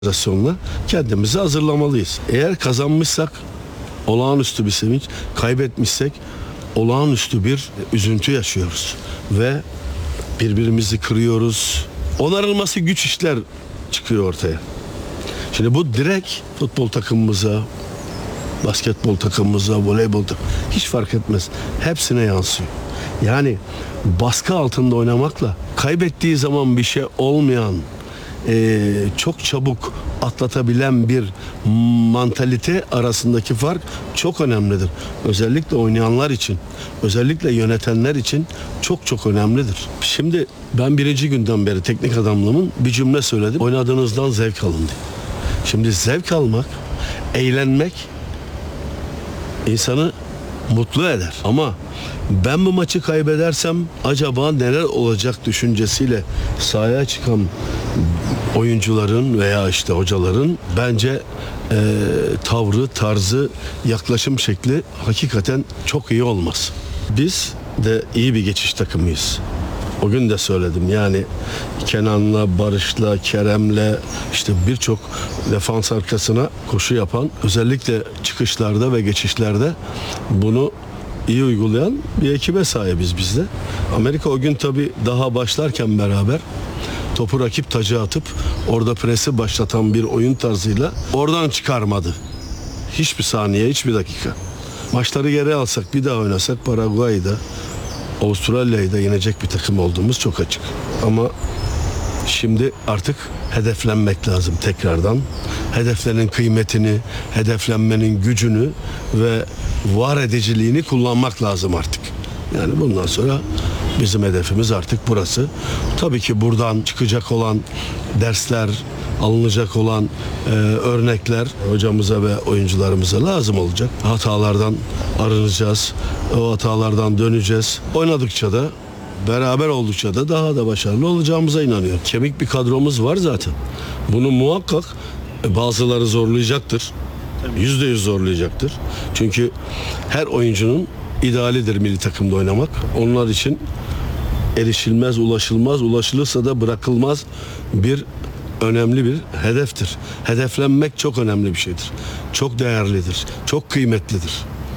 konsantrasyonla kendimizi hazırlamalıyız. Eğer kazanmışsak olağanüstü bir sevinç, kaybetmişsek olağanüstü bir üzüntü yaşıyoruz ve birbirimizi kırıyoruz. Onarılması güç işler çıkıyor ortaya. Şimdi bu direkt futbol takımımıza, basketbol takımımıza, voleybol takımımıza hiç fark etmez. Hepsine yansıyor. Yani baskı altında oynamakla kaybettiği zaman bir şey olmayan, çok çabuk atlatabilen bir mantalite arasındaki fark çok önemlidir. Özellikle oynayanlar için, özellikle yönetenler için çok çok önemlidir. Şimdi ben birinci günden beri teknik adamlığımın bir cümle söyledim. Oynadığınızdan zevk alın diye. Şimdi zevk almak, eğlenmek insanı mutlu eder. Ama ben bu maçı kaybedersem acaba neler olacak düşüncesiyle sahaya çıkan oyuncuların veya işte hocaların bence tavrı, tarzı, yaklaşım şekli hakikaten çok iyi olmaz. Biz de iyi bir geçiş takımıyız. O gün de söyledim, yani Kenan'la, Barış'la, Kerem'le işte birçok defans arkasına koşu yapan, özellikle çıkışlarda ve geçişlerde bunu iyi uygulayan bir ekibe sahibiz biz de. Amerika o gün tabii daha başlarken beraber topu rakip taca atıp orada presi başlatan bir oyun tarzıyla oradan çıkarmadı. Hiçbir saniye, hiçbir dakika. Maçları geri alsak, bir daha oynasak Paraguay'da, Avustralya'yı da yenecek bir takım olduğumuz çok açık. Ama şimdi artık hedeflenmek lazım tekrardan. Hedeflerin kıymetini, hedeflenmenin gücünü ve var ediciliğini kullanmak lazım artık. Yani bundan sonra bizim hedefimiz artık burası. Tabii ki buradan çıkacak olan dersler, alınacak olan örnekler hocamıza ve oyuncularımıza lazım olacak. Hatalardan arınacağız, o hatalardan döneceğiz. Oynadıkça da, beraber oldukça da daha da başarılı olacağımıza inanıyorum. Kemik bir kadromuz var zaten. Bunu muhakkak bazıları zorlayacaktır. %100 zorlayacaktır. Çünkü her oyuncunun idealidir milli takımda oynamak. Onlar için erişilmez, ulaşılmaz, ulaşılırsa da bırakılmaz bir önemli bir hedeftir. Hedeflenmek çok önemli bir şeydir. Çok değerlidir, çok kıymetlidir.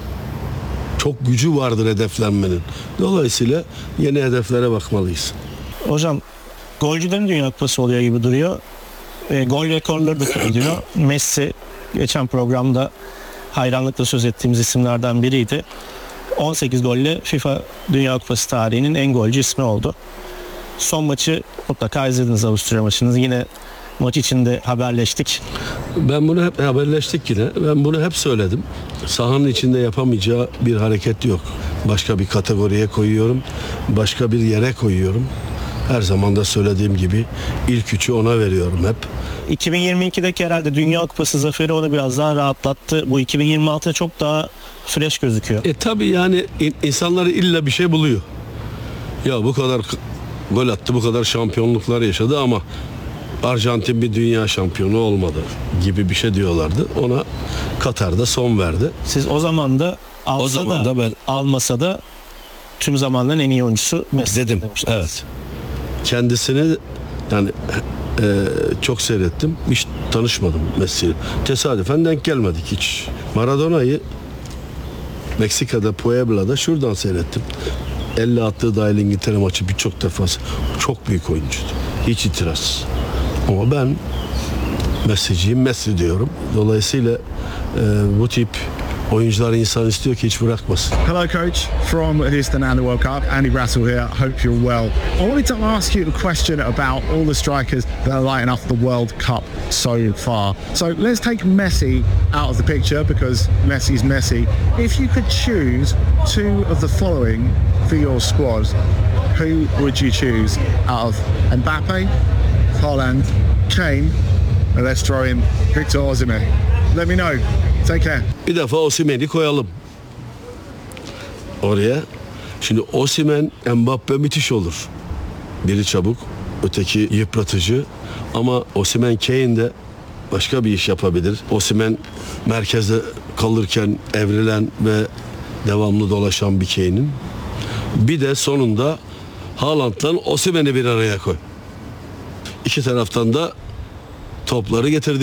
Çok gücü vardır hedeflenmenin. Dolayısıyla yeni hedeflere bakmalıyız. Hocam, golcülerin Dünya Kupası oluyor gibi duruyor. Gol rekorları da kırılıyor. Messi geçen programda hayranlıkla söz ettiğimiz isimlerden biriydi. 18 golle FIFA Dünya Kupası tarihinin en golcü ismi oldu. Son maçı mutlaka izlediniz, Avusturya maçını. Yine maç içinde haberleştik. Ben bunu hep haberleştik yine. Ben bunu hep söyledim. Sahanın içinde yapamayacağı bir hareket yok. Başka bir kategoriye koyuyorum. Başka bir yere koyuyorum. Her zaman da söylediğim gibi ilk üçü ona veriyorum hep. 2022'deki herhalde Dünya Kupası zaferi onu biraz daha rahatlattı. Bu 2026'da çok daha fresh gözüküyor. Tabii yani insanlar illa bir şey buluyor. Ya bu kadar gol attı, bu kadar şampiyonluklar yaşadı ama Arjantin bir dünya şampiyonu olmadı gibi bir şey diyorlardı. Ona Katar'da son verdi. Siz o zaman da almasa da tüm zamanların en iyi oyuncusu Messi dedim. Demiştiniz. Evet. Kendisini yani çok seyrettim. Hiç tanışmadım Messi'yle. Tesadüfen denk gelmedik hiç. Maradona'yı Meksika'da, Puebla'da şuradan seyrettim. 50 attığı dahil İngiltere maçı birçok defası. Çok büyük oyuncuydu. Hiç itiraz. Ama ben Messi'ciyim, Messi diyorum. Dolayısıyla bu tip oyuncular insan istiyor ki hiç bırakmasın. Hello coach, from Houston and the World Cup. Andy Brassel here, hope you're well. I wanted to ask you a question about all the strikers that are lighting up the World Cup so far. So let's take Messi out of the picture because Messi's Messi. If you could choose two of the following for your squad, who would you choose out of Mbappe, Haaland, Kane, and let's throw in Victor Osimhen? Let me know. Take care. Bir defa Osimhen'i koyalım oraya. Şimdi Osimhen, Mbappe müthiş olur. Biri çabuk, öteki yıpratıcı. Ama Osimhen, Kane de başka bir iş yapabilir. Osimhen merkezde kalırken evrilen ve devamlı dolaşan bir Kane'in. Bir de sonunda Haaland'la Osimhen'i bir araya koy. İki taraftan da topları getirdi.